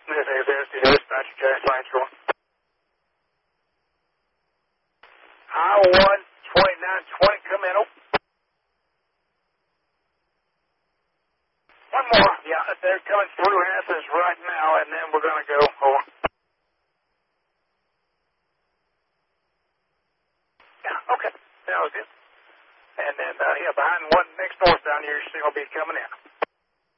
This is dispatch, Jack Landscore. I-1, 2920, come in. One more. Yeah, they're coming through Athens right now, and then we're going to go. Over. Yeah, okay. That was it. And then, behind one next north down here, you're still going to be coming in.